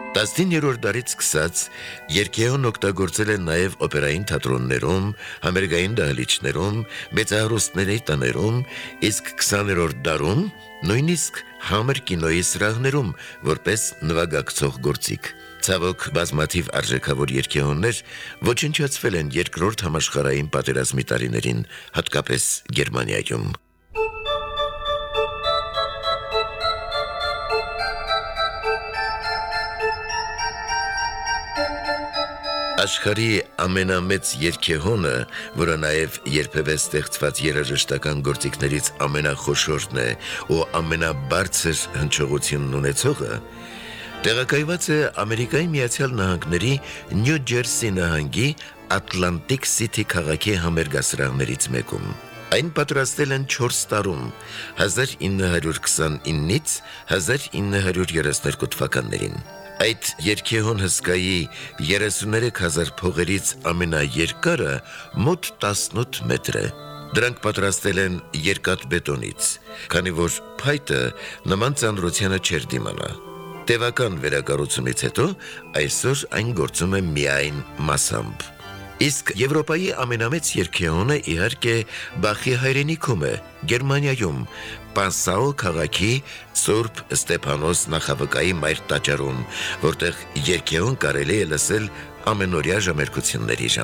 19-րդ դարից սկսած երգեհոն օգտագործել են նաև օպերային թատրոններում, համերգային դահլիճներում, մեծահարուստների տներում, իսկ 20-րդ դարում նույնիսկ համր կինոյի սրահներում որպես նվագակցող գործիք։ Ցավոք, բազմաթիվ արժեքավոր երգեհոններ ոչնչացվել են Երկրորդ համաշխարհային պատերազմի տարիներին, հատկապես Գերմանիայում։ Աշխարհի ամենամեծ երգեհոնը, որը նաև երբևէ ստեղծված երաժշտական գործիքներից ամենախոշորն է ու ամենաբարձր հնչողությունն ունեցողը, տեղակայված է Ամերիկայի Միացյալ Նահանգների Նյու Ջերսի նահանգի Ատլանտիկ Սիթի քաղաքի համերգասրահներից մեկում։ Այն պատրաստել են 4 տարում՝ 1929-ից 1932 թվականներին։ Այդ երգեհոն հսկայի 33,000 փողերից ամենաերկարը մոտ 18 մետր է։ Դրանք պատրաստել են երկաթբետոնից, քանի որ փայտը նման ծանրությանը չէր դիմանա։ Տևական վերակառուցումից հետո այսօր այն գործում է միայն մասամբ։ Իսկ Եվրոպայի ամենամեծ երգեհոնը իհարկե Բախի հայրենիքում է, Գերմանիայում, Պասսաու քաղաքի Սուրբ Ստեփանոս նախավկայի մայր տաճարում, որտեղ երգեհոն կարելի է լսել ամենօրյա ժամերգությունների